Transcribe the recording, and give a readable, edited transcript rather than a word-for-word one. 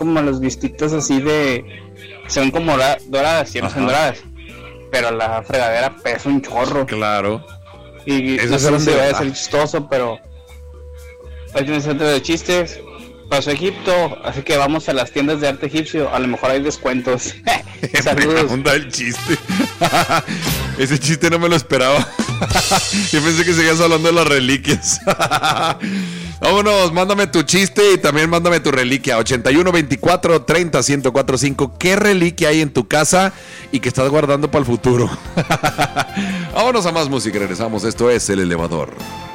como los vistitos así de... Son como doradas, ya no son doradas. Pero la fregadera pesa un chorro. Claro. Y no sé si va a ser chistoso, pero... Hay un centro de chistes. Pasó Egipto, así que vamos a las tiendas de arte egipcio. A lo mejor hay descuentos. Saludos. Onda el chiste. Ese chiste no me lo esperaba. Yo pensé que seguías hablando de las reliquias. Vámonos, mándame tu chiste y también mándame tu reliquia. 81 24 30 1045. ¿Qué reliquia hay en tu casa y que estás guardando para el futuro? Vámonos a más música. Regresamos. Esto es El Elevador.